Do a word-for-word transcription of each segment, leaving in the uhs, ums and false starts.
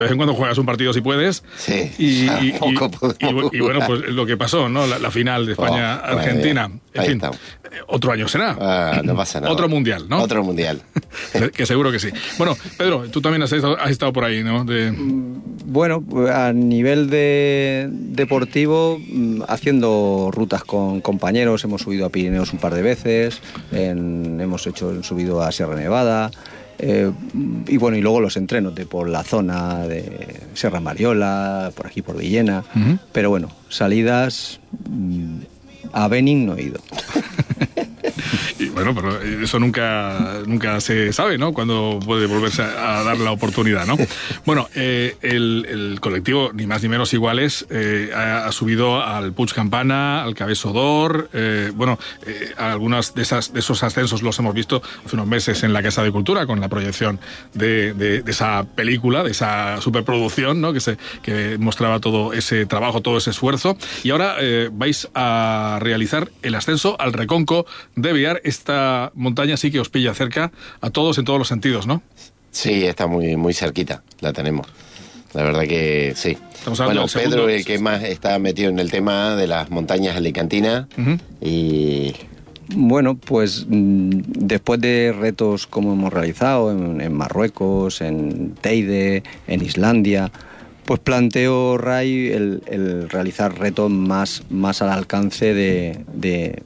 De vez en cuando juegas un partido si puedes. Sí, y, y, y, y, y bueno, pues lo que pasó, ¿no? La, la final de España-Argentina. Oh, en fin, estamos. Otro año será. Ah, no pasa nada. Otro mundial, ¿no? Otro mundial. Que seguro que sí. Bueno, Pedro, tú también has estado, has estado por ahí, ¿no? De... Bueno, a nivel de deportivo, haciendo rutas con compañeros, hemos subido a Pirineos un par de veces, en, hemos hecho subido a Sierra Nevada. Eh, y bueno, y luego los entrenos de por la zona de Sierra Mariola, por aquí por Villena. Uh-huh. Pero bueno, salidas a Benin no he ido. Y bueno, pero eso nunca, nunca se sabe, ¿no? Cuando puede volverse a, a dar la oportunidad, ¿no? Bueno, eh, el, el colectivo, ni más ni menos iguales, eh, ha, ha subido al Puig Campana, al Cabeço d'Or, eh, bueno, eh, algunos de, esas, de esos ascensos los hemos visto hace unos meses en la Casa de Cultura, con la proyección de, de, de esa película, de esa superproducción, ¿no? Que, se, que mostraba todo ese trabajo, todo ese esfuerzo. Y ahora eh, vais a realizar el ascenso al Reconco de Biar. Esta montaña sí que os pilla cerca a todos en todos los sentidos, ¿no? Sí, está muy muy cerquita, la tenemos. La verdad que sí. Bueno, Pedro es el que más está metido en el tema de las montañas alicantinas. Uh-huh. Y... Bueno, pues después de retos como hemos realizado en, en Marruecos, en Teide, en Islandia, pues planteó Ray el, el realizar retos más, más al alcance de... de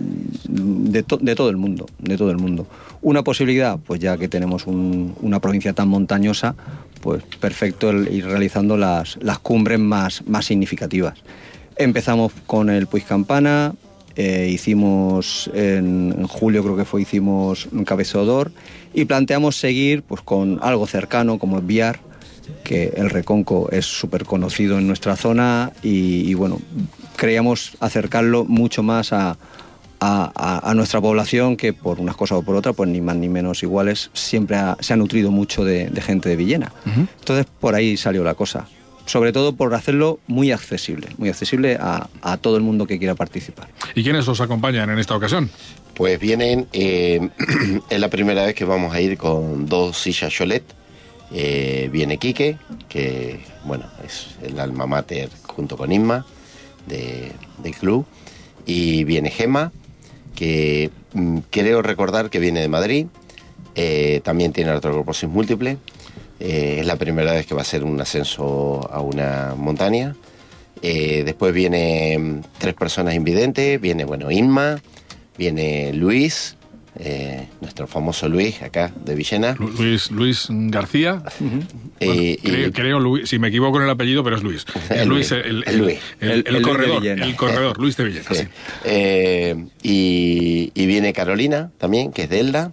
De, to, de todo el mundo, de todo el mundo. Una posibilidad, pues ya que tenemos un, una provincia tan montañosa, pues perfecto el ir realizando las, las cumbres más, más significativas. Empezamos con el Puig Campana, eh, hicimos en, en julio creo que fue, hicimos un Cabeço d'Or y planteamos seguir pues con algo cercano como es Biar, que el Reconco es súper conocido en nuestra zona y, y bueno, creíamos acercarlo mucho más a A, a, a nuestra población, que por unas cosas o por otras, pues ni más ni menos iguales, siempre ha, se ha nutrido mucho de, de gente de Villena. Uh-huh. Entonces por ahí salió la cosa, sobre todo por hacerlo muy accesible, muy accesible a, a todo el mundo que quiera participar. ¿Y quiénes os acompañan en esta ocasión? Pues vienen, eh, es la primera vez que vamos a ir con dos sillas Cholet. Eh, viene Quique, que bueno, es el alma mater junto con Inma de, del club, y viene Gema, que mmm, creo recordar que viene de Madrid, eh, también tiene artrogloposis múltiple, eh, es la primera vez que va a hacer un ascenso a una montaña. Eh, después viene tres personas invidentes, viene bueno Inma, viene Luis, eh, nuestro famoso Luis acá de Villena. Luis, Luis García. Uh-huh. Eh, bueno, creo, y, creo Luis, si me equivoco en el apellido, pero es Luis. Es Luis, el, el, el, Luis. el, el, el, el corredor, el corredor, Luis de Villena. Sí. Sí. Eh, y, y viene Carolina también, que es de Elda.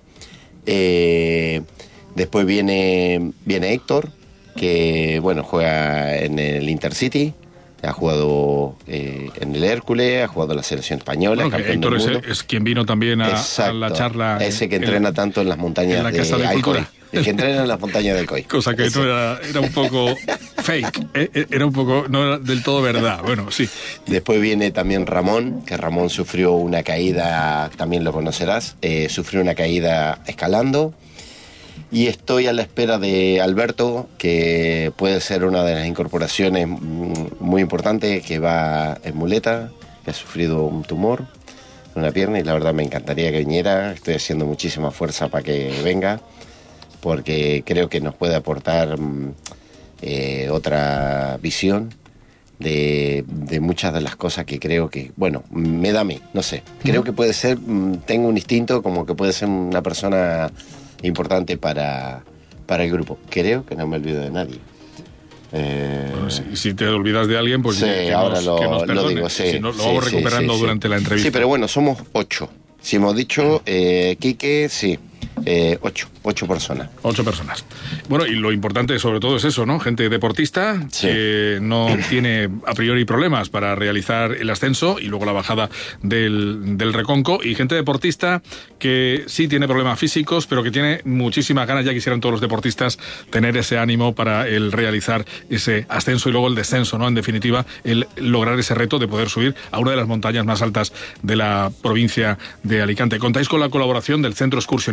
Eh, después viene, viene Héctor, que bueno, juega en el Intercity. Ha jugado eh, en el Hércules, ha jugado en la selección española. Bueno, Héctor es, es quien vino también a, a la charla. Ese que entrena el, tanto en las montañas en la Casa de, de Alcoy. El que entrena en las montañas de Alcoy. Cosa que no era, era un poco fake, eh, era un poco, no era del todo verdad. Bueno, sí. Después viene también Ramón, que Ramón sufrió una caída, también lo conocerás, eh, sufrió una caída escalando. Y estoy a la espera de Alberto, que puede ser una de las incorporaciones muy importantes, que va en muleta, que ha sufrido un tumor en una pierna y la verdad me encantaría que viniera. Estoy haciendo muchísima fuerza para que venga, porque creo que nos puede aportar eh, otra visión de, de muchas de las cosas que creo que, bueno, me da a mí, no sé. Creo que puede ser, tengo un instinto como que puede ser una persona importante para, para el grupo. Creo que no me olvido de nadie. Eh... Bueno, si, si te olvidas de alguien, pues sí, que ahora nos, lo, que nos lo digo. Sí, si no, lo sí, vamos sí, recuperando sí, durante sí. la entrevista. Sí, pero bueno, somos ocho. Si hemos dicho, eh, Quique, sí. Eh, ocho, ocho personas. Ocho personas. Bueno, y lo importante sobre todo es eso, ¿no? Gente deportista, sí, que no tiene a priori problemas para realizar el ascenso y luego la bajada del, del Reconco, y gente deportista que sí tiene problemas físicos, pero que tiene muchísimas ganas. Ya quisieran todos los deportistas tener ese ánimo para el realizar ese ascenso y luego el descenso, ¿no? En definitiva, el lograr ese reto de poder subir a una de las montañas más altas de la provincia de Alicante. Contáis con la colaboración del Centro Excursionista de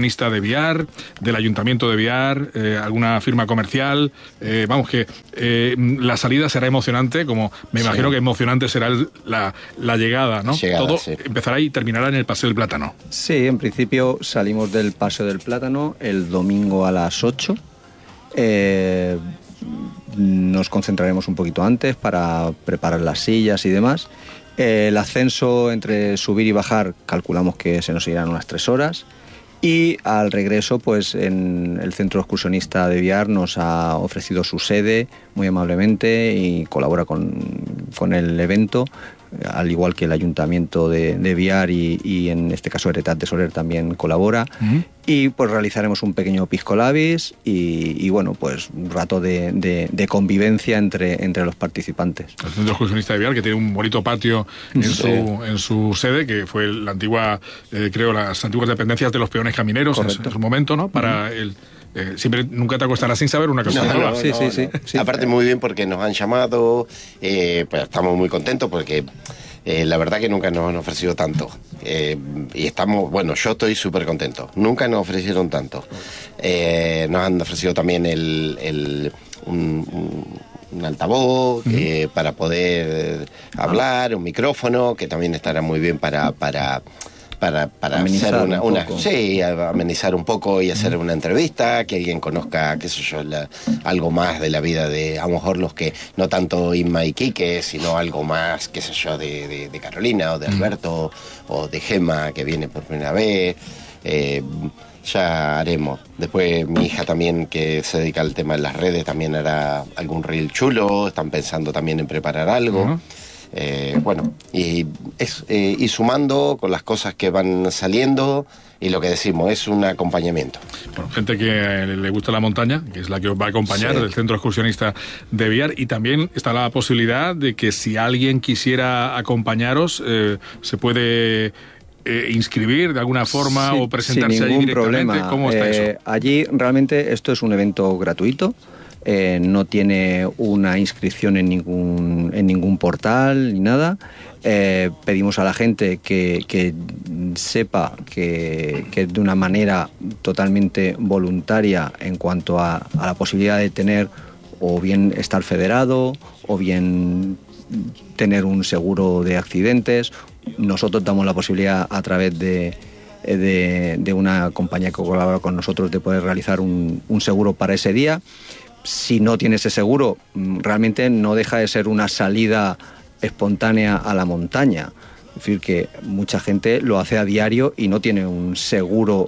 Biar, del Ayuntamiento de Biar, eh, alguna firma comercial. Eh, vamos, que eh, la salida será emocionante, como me sí. imagino que emocionante será el, la, la llegada, ¿no? Llegada, Todo sí. empezará y terminará en el Paseo del Plátano. Sí, en principio salimos del Paseo del Plátano el domingo a las ocho. Eh, nos concentraremos un poquito antes para preparar las sillas y demás. Eh, el ascenso entre subir y bajar calculamos que se nos irán unas tres horas. Y al regreso, pues en el Centro Excursionista de Biar nos ha ofrecido su sede muy amablemente y colabora con, con el evento, al igual que el Ayuntamiento de, de Biar y, y en este caso Heretat de Soler también colabora. Uh-huh. Y pues realizaremos un pequeño pisco labis y, y bueno, pues un rato de, de, de convivencia entre, entre los participantes. El Centro Excursionista de Biar, que tiene un bonito patio en, sí. su, en su sede, que fue la antigua, eh, creo, las antiguas dependencias de los peones camineros en, en su momento, ¿no? Para uh-huh. el... Eh, siempre nunca te acostarás sin saber una cosa. No, no, sí, no, sí, no. sí, sí. Aparte muy bien porque nos han llamado, eh, pues estamos muy contentos porque eh, la verdad que nunca nos han ofrecido tanto. Eh, y estamos, bueno, yo estoy súper contento. Nunca nos ofrecieron tanto. Eh, nos han ofrecido también el, el un, un, un altavoz uh-huh. eh, para poder hablar, un micrófono que también estará muy bien para... para para, para hacer una, un una sí, amenizar un poco y hacer una entrevista, que alguien conozca, qué sé yo, la, algo más de la vida de, a lo mejor los que, no tanto Inma y Quique, sino algo más, qué sé yo, de, de, de Carolina o de Alberto mm. o de Gema, que viene por primera vez. Eh, ya haremos. Después mi hija también, que se dedica al tema de las redes, también hará algún reel chulo, están pensando también en preparar algo. Uh-huh. Eh, bueno, y, es, eh, y sumando con las cosas que van saliendo y lo que decimos, es un acompañamiento. Bueno, gente que le gusta la montaña, que es la que os va a acompañar sí. del Centro Excursionista de Biar, y también está la posibilidad de que si alguien quisiera acompañaros, eh, se puede... Eh, inscribir de alguna forma sí, o presentarse sin allí ningún directamente. Problema. ¿Cómo está eh, eso? Allí realmente esto es un evento gratuito. Eh, no tiene una inscripción en ningún, en ningún portal ni nada. Eh, pedimos a la gente que, que sepa que, que de una manera totalmente voluntaria en cuanto a, a la posibilidad de tener o bien estar federado o bien tener un seguro de accidentes. Nosotros damos la posibilidad a través de De, de una compañía que colabora con nosotros de poder realizar un, un seguro para ese día. Si no tiene ese seguro, realmente no deja de ser una salida espontánea a la montaña. Es decir, que mucha gente lo hace a diario y no tiene un seguro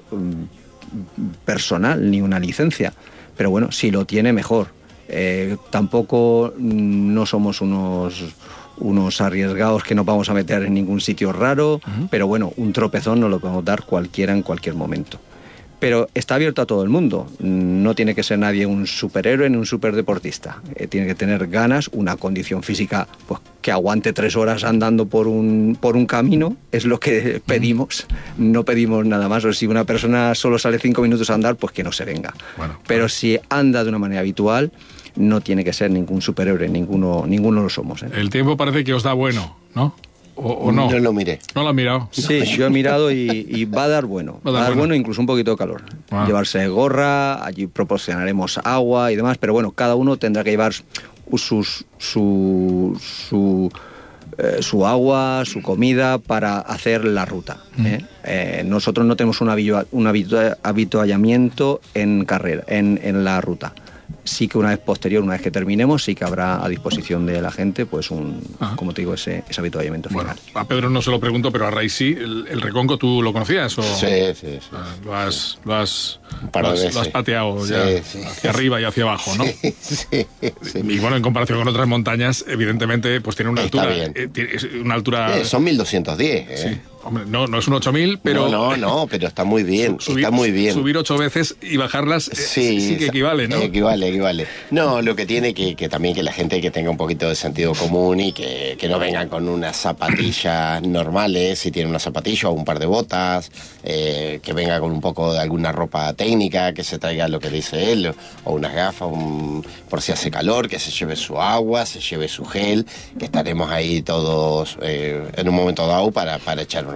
personal ni una licencia. Pero bueno, si lo tiene, mejor. Eh, tampoco no somos unos... unos arriesgados que no vamos a meter en ningún sitio raro, uh-huh. pero bueno, un tropezón nos lo podemos dar cualquiera en cualquier momento. Pero está abierto a todo el mundo, no tiene que ser nadie un superhéroe ni un superdeportista, eh, tiene que tener ganas, una condición física pues, que aguante tres horas andando por un, por un camino, es lo que pedimos, no pedimos nada más. O si una persona solo sale cinco minutos a andar, pues que no se venga. Bueno, pero bueno. Si anda de una manera habitual, no tiene que ser ningún superhéroe, ninguno, ninguno lo somos. ¿eh? El tiempo parece que os da bueno, ¿no? O, o no. No lo miré. ¿No lo has mirado? Sí, yo he mirado y, y va a dar bueno. Va a dar, va a dar bueno. bueno, incluso un poquito de calor. Ah. Llevarse gorra, allí proporcionaremos agua y demás, pero bueno, cada uno tendrá que llevar sus, su, su, eh, su agua, su comida para hacer la ruta. ¿eh? Mm. Eh, nosotros no tenemos un, habitua, un habitua, habituallamiento en carrera, en, en la ruta. Sí que una vez posterior, una vez que terminemos, sí que habrá a disposición de la gente, pues un, Ajá. como te digo, ese, ese habituallamiento final. Bueno, a Pedro no se lo pregunto, pero a Ray sí. ¿El, el Reconco tú lo conocías? O, sí, sí, sí. Lo has, lo has, lo has, lo has pateado sí, ya sí. hacia arriba y hacia abajo, ¿no? Sí, sí, sí. Y bueno, en comparación con otras montañas, evidentemente, pues tiene una Está altura. Bien. Eh, tiene una altura. Eh, son mil doscientos diez, ¿eh? Sí. Hombre, no, no es un ocho mil, pero... No, no, no, pero está muy bien, subir, está muy bien. Subir ocho veces y bajarlas eh, sí, sí que equivale, ¿no? Equivale, equivale. No, lo que tiene que, que también que la gente que tenga un poquito de sentido común y que, que no vengan con unas zapatillas normales, si tiene una zapatilla o un par de botas, eh, que venga con un poco de alguna ropa técnica, que se traiga lo que dice él, o unas gafas, un, por si hace calor, que se lleve su agua, se lleve su gel, que estaremos ahí todos eh, en un momento dado para, para echar una mano.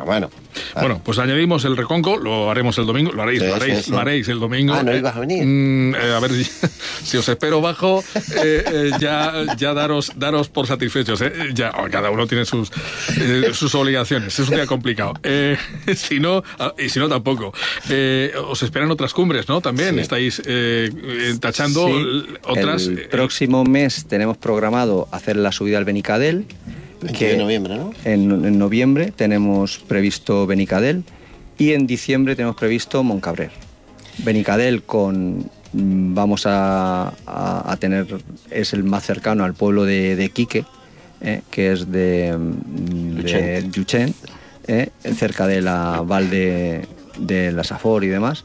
Ah. Bueno, pues añadimos el Reconco, lo haremos el domingo, lo haréis, Sí, lo haréis, sí, sí. lo haréis el domingo. Ah, ¿no Eh, ibas a venir? mm, eh, a ver, si, si os espero bajo, eh, eh, ya, ya daros, daros por satisfechos. Eh. Ya, cada uno tiene sus, eh, sus obligaciones, es un día complicado. Eh, si no, y si no tampoco. Eh, os esperan otras cumbres, ¿no? También Sí. estáis eh, tachando Sí, otras. el eh, próximo mes tenemos programado hacer la subida al Benicadel. veinte de noviembre, ¿no? En, en noviembre tenemos previsto Benicadel y en diciembre tenemos previsto Moncabrer. Benicadel con mm, vamos a, a, a tener, es el más cercano al pueblo de, de Quique, eh, que es de, mm, de Llutxent, eh, cerca de la Val de, de la Safor y demás.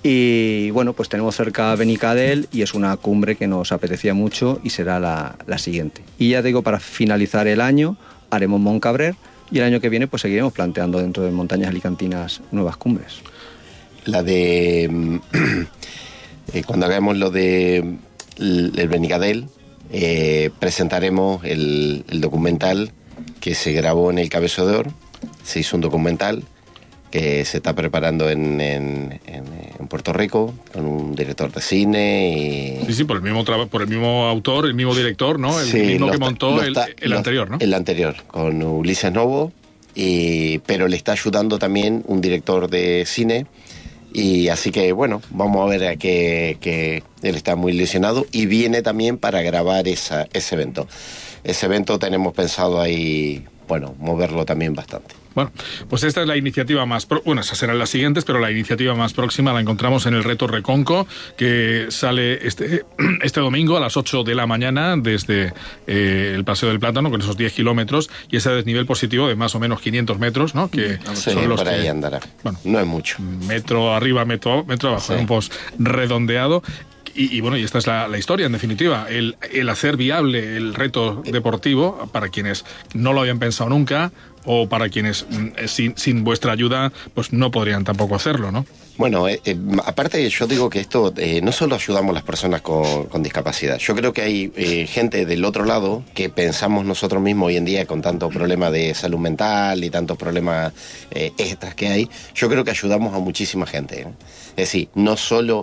Y bueno, pues tenemos cerca Benicadel y es una cumbre que nos apetecía mucho y será la, la siguiente. Y ya digo, para finalizar el año haremos Moncabrer y el año que viene pues seguiremos planteando dentro de Montañas Alicantinas nuevas cumbres. La de... eh, cuando hagamos lo de el Benicadel, eh, presentaremos el, el documental que se grabó en el Cabezo de Oro. Se hizo un documental que se está preparando en, en, en, en Puerto Rico con un director de cine y... Sí, sí, por el mismo traba- por el mismo autor, el mismo director, ¿no? El Sí, mismo lo que está- montó lo el, está- el lo- anterior, ¿no? El anterior, con Ulises Novo, y, pero le está ayudando también un director de cine, y así que, bueno, vamos a ver a que, que él está muy ilusionado y viene también para grabar esa, ese evento. Ese evento tenemos pensado ahí, bueno, moverlo también bastante. Bueno, pues esta es la iniciativa más... Pro- bueno, esas serán las siguientes, pero la iniciativa más próxima la encontramos en el Reto Reconco, que sale este, este domingo a las ocho de la mañana desde eh, el Paseo del Plátano, con esos diez kilómetros, y ese desnivel positivo de más o menos quinientos metros, ¿no? Que Sí, son los por ahí que, andará. bueno, No es mucho. metro arriba, metro, metro abajo, Sí. un post redondeado. Y, y bueno, y esta es la, la historia, en definitiva, el, el hacer viable el reto deportivo para quienes no lo habían pensado nunca o para quienes mm, sin, sin vuestra ayuda pues no podrían tampoco hacerlo, ¿no? Bueno, eh, eh, aparte yo digo que esto eh, no solo ayudamos a las personas con, con discapacidad, yo creo que hay eh, gente del otro lado que pensamos nosotros mismos hoy en día con tanto problema de salud mental y tantos problemas eh, extras que hay, yo creo que ayudamos a muchísima gente, ¿eh? Es decir, no solo...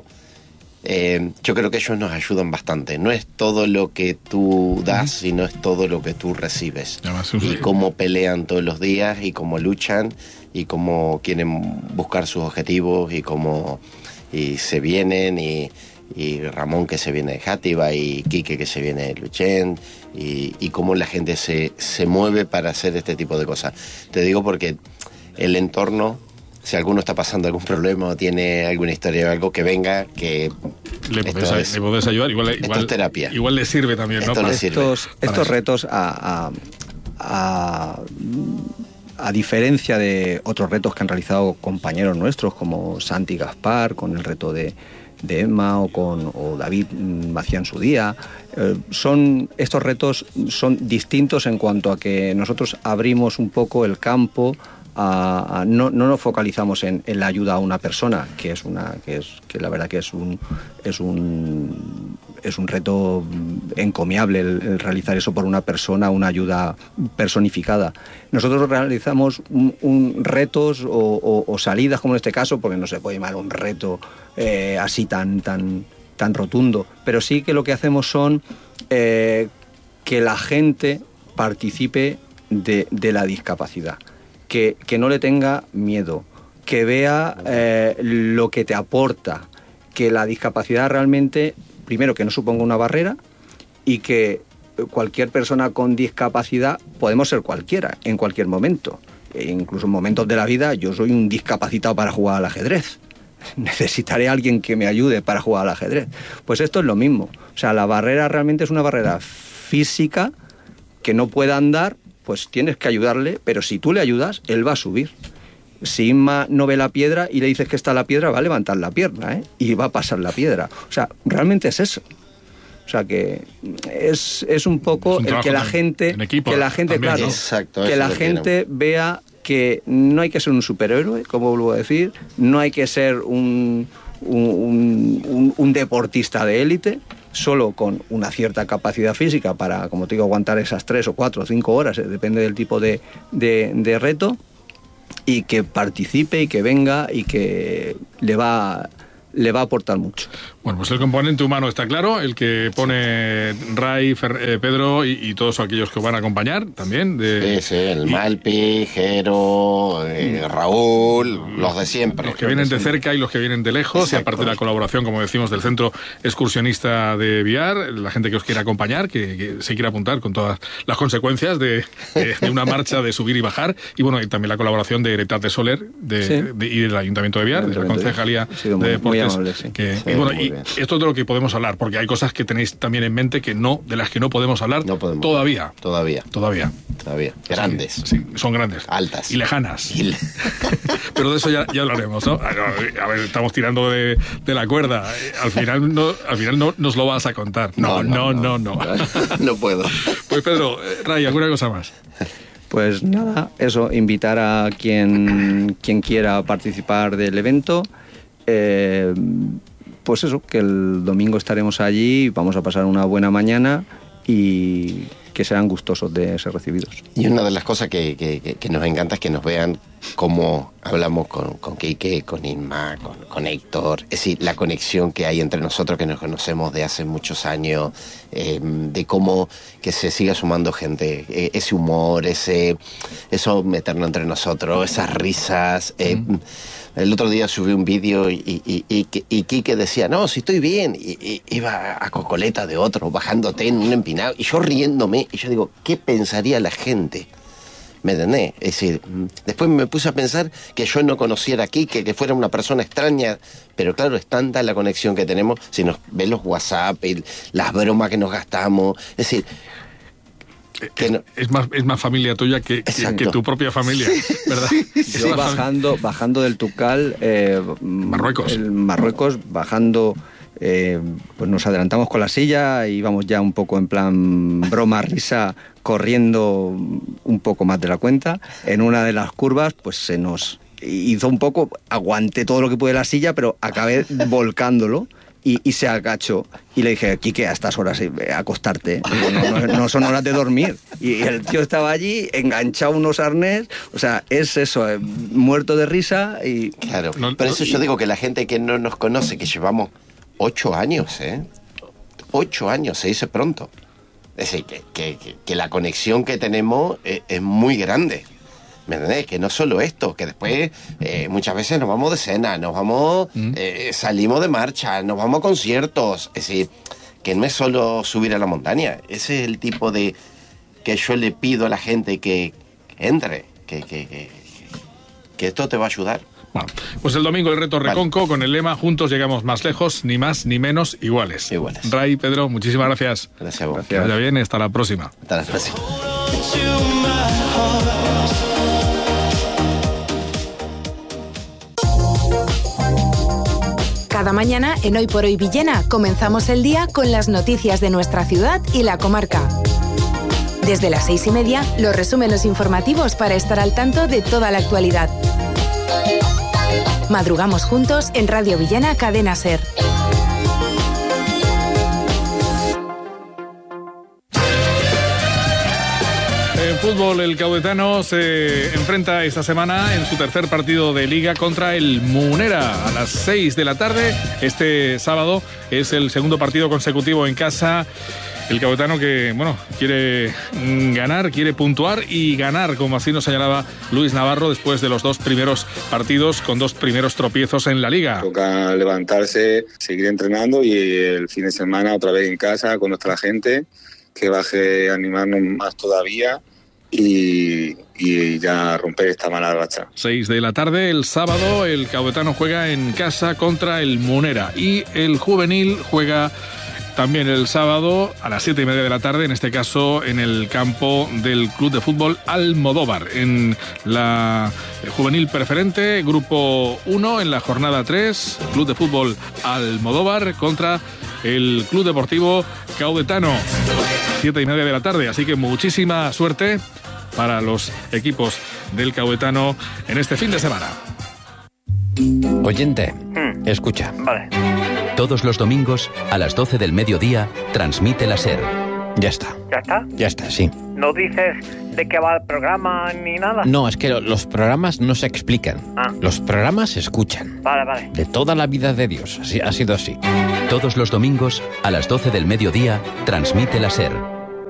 Eh, yo creo que ellos nos ayudan bastante. No es todo lo que tú das, sino es todo lo que tú recibes. Además, Y sí. cómo pelean todos los días y cómo luchan y cómo quieren buscar sus objetivos y cómo y se vienen y, y Ramón que se viene de Játiva y Quique que se viene de Llutxent y, y cómo la gente se, se mueve para hacer este tipo de cosas. Te digo porque el entorno, si alguno está pasando algún problema o tiene alguna historia o algo, que venga, que Le esto podés, es- le podés ayudar, igual, esto igual, es terapia. igual le sirve también, ¿no? Esto le Para- sirve. Estos, para estos eso. retos, a, a, a, a diferencia de otros retos que han realizado compañeros nuestros, como Santi Gaspar, con el reto de, de Emma, o con o David Macía en su día, eh, son, estos retos son distintos en cuanto a que nosotros abrimos un poco el campo. A, a, no, no nos focalizamos en, en la ayuda a una persona, que es una que es que la verdad que es un es un es un reto encomiable el, el realizar eso por una persona, una ayuda personificada. Nosotros realizamos un, un retos o, o, o salidas, como en este caso, porque no se puede llamar un reto eh, así tan tan tan rotundo, pero sí que lo que hacemos son eh, que la gente participe de, de la discapacidad. Que, que no le tenga miedo, que vea eh, lo que te aporta, que la discapacidad realmente, primero, que no suponga una barrera y que cualquier persona con discapacidad, podemos ser cualquiera, en cualquier momento. E incluso en momentos de la vida, yo soy un discapacitado para jugar al ajedrez. Necesitaré a alguien que me ayude para jugar al ajedrez. Pues esto es lo mismo. O sea, la barrera realmente es una barrera física que no pueda andar, pues tienes que ayudarle, pero si tú le ayudas, él va a subir. Si Inma no ve la piedra y le dices que está la piedra, va a levantar la pierna, ¿eh? Y va a pasar la piedra. O sea, realmente es eso. O sea que es, es un poco Es un el trabajo que la en- gente, en equipo que la gente, también, claro, ¿no? Exacto, que eso la es lo que gente vea que no hay que ser un superhéroe, como vuelvo a decir, no hay que ser un, un, un, un deportista de élite, solo con una cierta capacidad física para, como te digo, aguantar esas tres o cuatro o cinco horas, eh, depende del tipo de, de, de reto, y que participe y que venga y que le va, le va a aportar mucho. Bueno, pues el componente humano está claro, el que pone Ray, Fer, eh, Pedro y, y todos aquellos que os van a acompañar también. De, sí, sí, el y, Malpi, Jero, eh, Raúl, los de siempre. Los que vienen de siempre. cerca y los que vienen de lejos. Exacto. Y aparte de la colaboración, como decimos, del Centro Excursionista de Biar, la gente que os quiera acompañar, que, que se quiera apuntar con todas las consecuencias de, de, de una marcha de subir y bajar. Y bueno, y también la colaboración de Heretat de Soler de, sí. de, y del Ayuntamiento de Biar, de la Concejalía muy, de Deportes. Muy amable, sí. Que, sí, y bueno, y esto es de lo que podemos hablar, porque hay cosas que tenéis también en mente que no, de las que no podemos hablar no podemos, todavía. Todavía. Todavía. Todavía. Grandes. Sí, sí, son grandes. Altas. Y lejanas. Y le... Pero de eso ya, ya hablaremos, ¿no? A ver, estamos tirando de, de la cuerda. Al final, no, al final no nos lo vas a contar. No, no, no, no. No, no. no puedo. Pues Pedro, Ray, ¿alguna cosa más? Pues nada, eso, invitar a quien, quien quiera participar del evento. Eh, pues eso, que el domingo estaremos allí, vamos a pasar una buena mañana y que serán gustosos de ser recibidos. Y una de las cosas que, que, que nos encanta es que nos vean cómo hablamos con, con Quique, con Inma, con, con Héctor, es decir, la conexión que hay entre nosotros que nos conocemos de hace muchos años, eh, de cómo que se siga sumando gente, eh, ese humor, ese eso meternos entre nosotros, esas risas. Eh, mm. El otro día subí un vídeo y, y, y, y Quique decía, no, si estoy bien, y, y iba a cocoleta de otro, bajándote en un empinado, y yo riéndome, y yo digo, ¿qué pensaría la gente? ¿Me entendés? Es decir, después me puse a pensar que yo no conociera a Quique, que fuera una persona extraña, pero claro, es tanta la conexión que tenemos, si nos ven los WhatsApp, y las bromas que nos gastamos, es decir... Que no. es, más, es más familia tuya que, que, que tu propia familia, sí, ¿verdad? Sí. Yo bajando, bajando del Tucal, eh, Marruecos. El Marruecos, bajando, eh, pues nos adelantamos con la silla y íbamos ya un poco en plan broma, risa, corriendo un poco más de la cuenta. En una de las curvas, pues se nos hizo un poco, aguanté todo lo que pude la silla, pero acabé volcándolo. Y, y se agachó y le dije, Quique, a estas horas eh, acostarte, no, no, no, no son horas de dormir. Y el tío estaba allí enganchado unos arnés, o sea, es eso, eh, muerto de risa y... Claro, no, por eso yo digo que la gente que no nos conoce, que llevamos ocho años, ¿eh? Ocho años, se dice pronto. Es decir, que, que, que, que la conexión que tenemos es, es muy grande. ¿Me entendés? Que no solo esto, que después eh, muchas veces nos vamos de cena, nos vamos, mm. eh, salimos de marcha, nos vamos a conciertos. Es decir, que no es solo subir a la montaña. Ese es el tipo de que yo le pido a la gente que entre, que, que, que, que esto te va a ayudar. Bueno, pues el domingo el reto Reconco, vale, con el lema Juntos llegamos más lejos, ni más ni menos, iguales. Iguales. Ray, Pedro, muchísimas gracias. Gracias a vos. Que vaya bien, hasta la próxima. Hasta la próxima. Cada mañana en Hoy por Hoy Villena comenzamos el día con las noticias de nuestra ciudad y la comarca. Desde las seis y media, los resúmenes informativos para estar al tanto de toda la actualidad. Madrugamos juntos en Radio Villena Cadena Ser. En fútbol, el Caudetano se enfrenta esta semana en su tercer partido de Liga contra el Munera a las seis de la tarde. Este sábado es el segundo partido consecutivo en casa. El Caudetano que, bueno, quiere ganar, quiere puntuar y ganar, como así nos señalaba Luis Navarro después de los dos primeros partidos con dos primeros tropiezos en la Liga. Toca levantarse, seguir entrenando y el fin de semana otra vez en casa con nuestra gente, que baje a animarnos más todavía y, y ya romper esta mala racha. Seis de la tarde, el sábado, el Caudetano juega en casa contra el Munera y el juvenil juega también el sábado a las siete y media de la tarde, en este caso en el campo del Club de Fútbol Almodóvar, en la juvenil preferente, grupo uno, en la jornada tres, Club de Fútbol Almodóvar contra el Club Deportivo Caudetano, siete y media de la tarde, así que muchísima suerte para los equipos del Caudetano en este fin de semana. Oyente, mm. escucha. Vale. Todos los domingos, a las doce del mediodía, transmite la SER, Ya está. ¿Ya está? Ya está, sí. ¿No dices de qué va el programa ni nada? No, es que lo- los programas no se explican. Ah. Los programas se escuchan. Vale, vale. De toda la vida de Dios. Así, ha sido así. Todos los domingos, a las doce del mediodía, transmite la SER.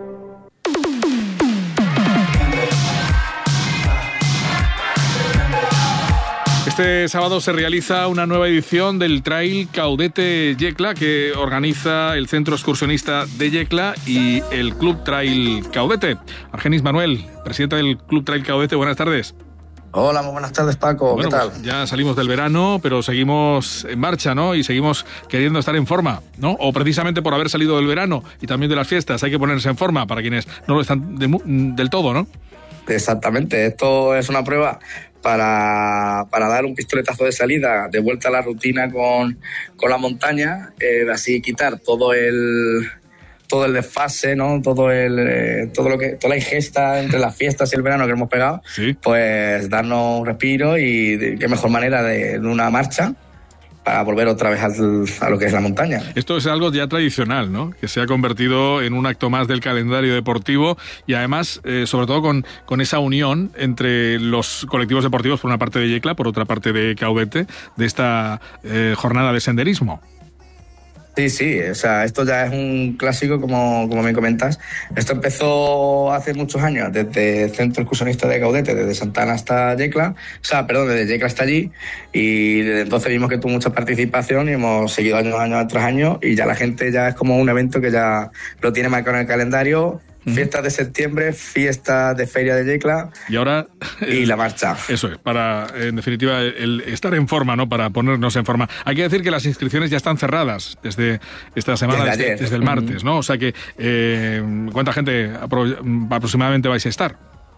Este sábado se realiza una nueva edición del Trail Caudete Yecla que organiza el Centro Excursionista de Yecla y el Club Trail Caudete. Argenis Manuel, presidente del Club Trail Caudete, buenas tardes. Hola, muy buenas tardes, Paco. Bueno, ¿Qué tal? pues ya salimos del verano, pero seguimos en marcha, ¿no? Y seguimos queriendo estar en forma, ¿no? O precisamente por haber salido del verano y también de las fiestas hay que ponerse en forma para quienes no lo están de, del todo, ¿no? Exactamente, esto es una prueba para, para dar un pistoletazo de salida, de vuelta a la rutina con, con la montaña, eh, así quitar todo el todo el desfase, ¿no? Todo el eh, todo lo que toda la ingesta entre las fiestas y el verano que hemos pegado, sí. Pues darnos un respiro y de, qué mejor manera de, de una marcha para volver otra vez al, a lo que es la montaña. Esto es algo ya tradicional, ¿no? Que se ha convertido en un acto más del calendario deportivo y además, eh, sobre todo con, con esa unión entre los colectivos deportivos, por una parte de Yecla, por otra parte de Caudete, de esta eh, jornada de senderismo. Sí, sí, o sea, esto ya es un clásico, como, como me comentas. Esto empezó hace muchos años, desde el Centro Excursionista de Caudete, desde Santana hasta Yecla, o sea, perdón, desde Yecla hasta allí, y desde entonces vimos que tuvo mucha participación y hemos seguido año, año tras año, y ya la gente ya es como un evento que ya lo tiene marcado en el calendario. Fiestas de septiembre, fiestas de Feria de Yecla y ahora y la marcha. Eso es, para, en definitiva, el estar en forma, ¿no? Para ponernos en forma. Hay que decir que las inscripciones ya están cerradas desde esta semana, desde, desde, desde el martes, ¿no? O sea que, eh, ¿cuánta gente apro- aproximadamente vais a estar?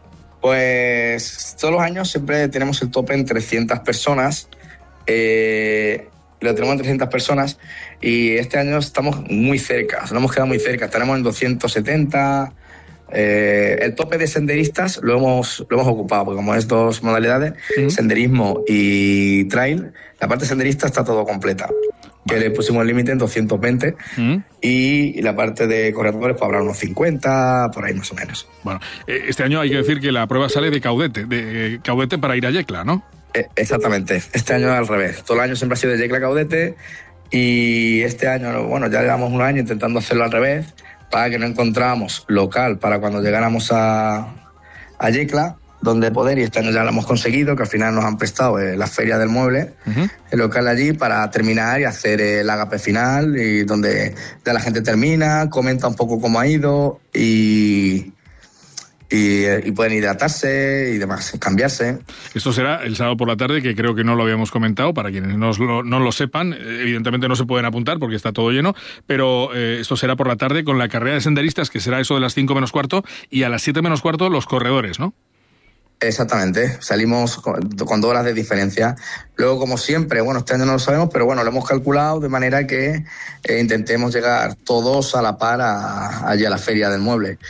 Pues todos los años siempre tenemos el tope en trescientas personas. Eh... Lo tenemos en trescientas personas y este año estamos muy cerca, nos hemos quedado muy cerca, estaremos en doscientos setenta. Eh, el tope de senderistas lo hemos, lo hemos ocupado, porque como es dos modalidades, ¿Mm? senderismo y trail, la parte senderista está todo completa. Que le pusimos el límite en doscientos veinte ¿Mm? Y la parte de corredores pues habrá unos cincuenta, por ahí más o menos. Bueno, este año hay que decir que la prueba sale de Caudete, de Caudete para ir a Yecla, ¿no? Exactamente, este año al revés. Todo el año siempre ha sido de Yecla Caudete y este año, bueno, ya llevamos un año intentando hacerlo al revés para que no encontráramos local para cuando llegáramos a, a Yecla, donde poder, y este año ya lo hemos conseguido, que al final nos han prestado eh, la Feria del Mueble, uh-huh. el local allí, para terminar y hacer el agape final, y donde ya la gente termina, comenta un poco cómo ha ido y... Y, y pueden hidratarse y demás, cambiarse. Esto será el sábado por la tarde, que creo que no lo habíamos comentado, para quienes no lo, no lo sepan, evidentemente no se pueden apuntar porque está todo lleno, pero eh, esto será por la tarde con la carrera de senderistas, que será eso de las cinco menos cuarto, y a las siete menos cuarto los corredores, ¿no? Exactamente, salimos con, con dos horas de diferencia. Luego, como siempre, bueno, este año no lo sabemos, pero bueno, lo hemos calculado de manera que eh, intentemos llegar todos a la par a, allí a la Feria del Mueble.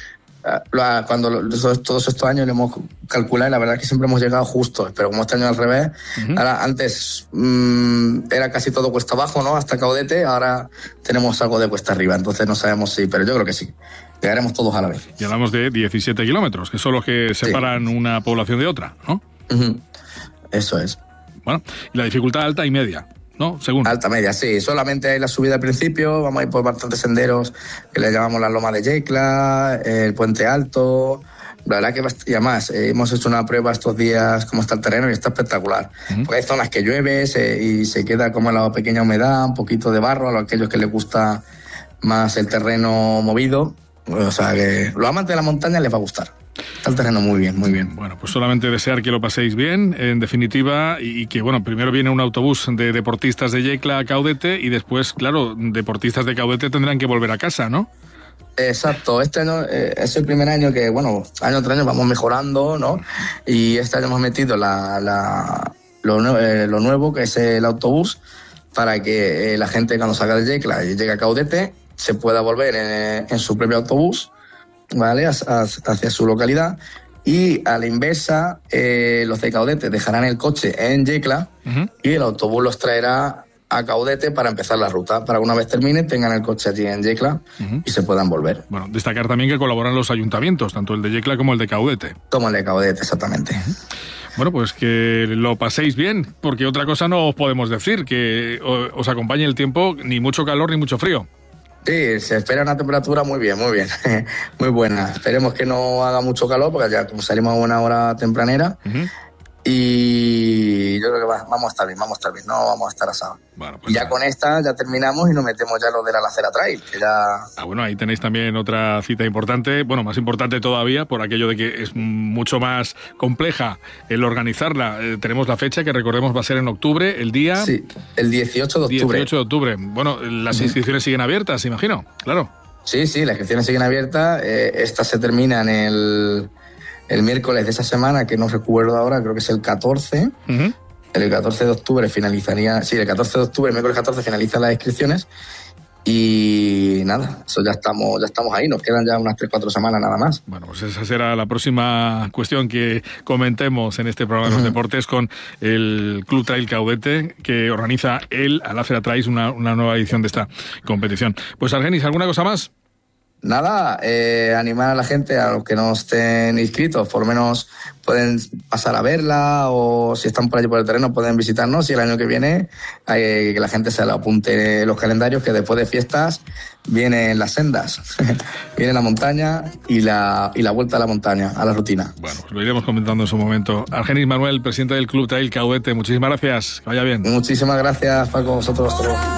Cuando todos estos años lo hemos calculado y la verdad es que siempre hemos llegado justos, pero como este año al revés, uh-huh. ahora antes mmm, era casi todo cuesta abajo, ¿no? Hasta Caudete, ahora tenemos algo de cuesta arriba, entonces no sabemos si, pero yo creo que sí, llegaremos todos a la vez. Y hablamos de diecisiete kilómetros, que son los que separan sí. una población de otra, ¿no? Uh-huh. Eso es. Bueno, y la dificultad alta y media, ¿no? Según. Alta media, sí. Solamente hay la subida al principio, vamos a ir por bastantes senderos que le llamamos la Loma de Yecla, el Puente Alto. La verdad que, y además, eh, hemos hecho una prueba estos días cómo está el terreno y está espectacular. Uh-huh. Porque hay zonas que llueve se, y se queda como la pequeña humedad, un poquito de barro, a aquellos que les gusta más el terreno movido. O sea que los amantes de la montaña les va a gustar. Está el terreno muy bien, muy bien. Bueno, pues solamente desear que lo paséis bien, en definitiva, y que, bueno, primero viene un autobús de deportistas de Yecla a Caudete y después, claro, deportistas de Caudete tendrán que volver a casa, ¿no? Exacto, este año eh, es el primer año que, bueno, año tras año vamos mejorando, ¿no? Y este año hemos metido la, la, lo, eh, lo nuevo, que es el autobús, para que eh, la gente cuando salga de Yecla y llegue a Caudete se pueda volver en, en su propio autobús, ¿vale? Hacia su localidad, y a la inversa eh, los de Caudete dejarán el coche en Yecla uh-huh. y el autobús los traerá a Caudete para empezar la ruta, para que una vez termine tengan el coche allí en Yecla uh-huh. y se puedan volver. Bueno, destacar también que colaboran los ayuntamientos, tanto el de Yecla como el de Caudete. Como el de Caudete, exactamente. Uh-huh. Bueno, pues que lo paséis bien, porque otra cosa no os podemos decir, que os acompañe el tiempo, ni mucho calor ni mucho frío. Sí, se espera una temperatura muy bien, muy bien, muy buena. Esperemos que no haga mucho calor, porque ya como salimos a una hora tempranera, uh-huh. y yo creo que va, vamos a estar bien, vamos a estar bien, no vamos a estar asados. Bueno, pues y ya nada. Con esta ya terminamos y nos metemos ya lo de la Lacera Trail, que ya... Ah, bueno, ahí tenéis también otra cita importante, bueno, más importante todavía, por aquello de que es mucho más compleja el organizarla. Eh, tenemos la fecha, que recordemos va a ser en octubre, el día... Sí, el dieciocho de octubre. dieciocho de octubre. Bueno, las inscripciones uh-huh. siguen abiertas, imagino, claro. Sí, sí, las inscripciones siguen abiertas. Eh, esta se termina en el... el miércoles de esa semana, que no recuerdo ahora, creo que es el catorce. Uh-huh. El catorce de octubre finalizaría... Sí, el catorce de octubre, el miércoles catorce, finalizan las inscripciones. Y nada, eso ya estamos, ya estamos ahí. Nos quedan ya unas tres cuatro semanas nada más. Bueno, pues esa será la próxima cuestión que comentemos en este programa de los uh-huh. deportes con el Club Trail Caudete, que organiza él, a la Lacera Trail, una, una nueva edición de esta competición. Pues, Argenis, ¿alguna cosa más? Nada, eh, animar a la gente, a los que no estén inscritos, por lo menos pueden pasar a verla, o si están por allí por el terreno pueden visitarnos, y el año que viene hay que la gente se lo apunte en los calendarios, que después de fiestas vienen las sendas, viene la montaña y la, y la vuelta a la montaña, a la rutina. Bueno, lo iremos comentando en su momento. Argenis Manuel, presidente del Club Trail Caudete, muchísimas gracias, que vaya bien. Muchísimas gracias, Paco, vosotros todos.